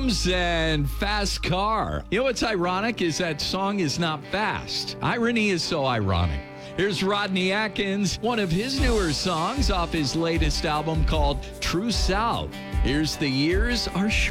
drums and fast car. You know what's ironic is that song is not fast. Irony is so ironic. Here's Rodney Atkins, one of his newer songs off his latest album called True South. Here's The Years Are Short.